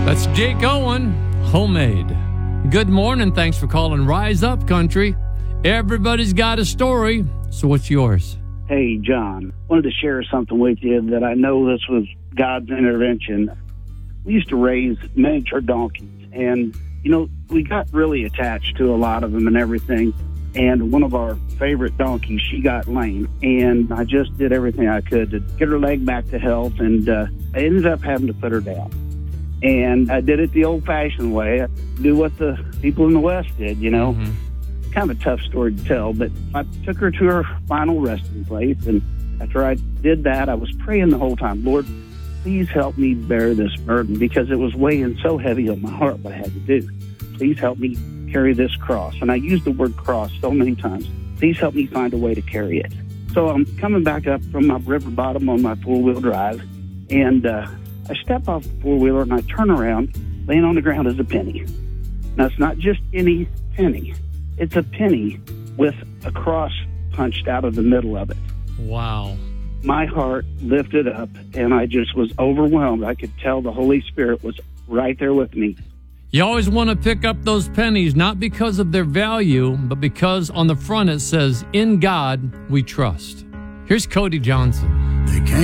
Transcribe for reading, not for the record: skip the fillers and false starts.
That's Jake Owen, Homemade. Good morning. Thanks for calling Rise Up Country. Everybody's got a story, so what's yours? Hey, John. Wanted to share something with you that I know this was God's intervention. We used to raise miniature donkeys, and, we got really attached to a lot of them and everything. And one of our favorite donkeys, she got lame, and I just did everything I could to get her leg back to health, and I ended up having to put her down. And I did it the old-fashioned way. I do what the people in the West did, It's kind of a tough story to tell, but I took her to her final resting place, and after I did that, I was praying the whole time, Lord, please help me bear this burden, because it was weighing so heavy on my heart what I had to do. Please help me carry this cross. And I used the word cross so many times. Please help me find a way to carry it. So I'm coming back up from my river bottom on my four-wheel drive, and I step off the four-wheeler and I turn around. Laying on the ground is a penny. Now, it's not just any penny. It's a penny with a cross punched out of the middle of it. Wow. My heart lifted up, and I just was overwhelmed. I could tell the Holy Spirit was right there with me. You always want to pick up those pennies, not because of their value, but because on the front it says, "In God we trust." Here's Cody Johnson. They came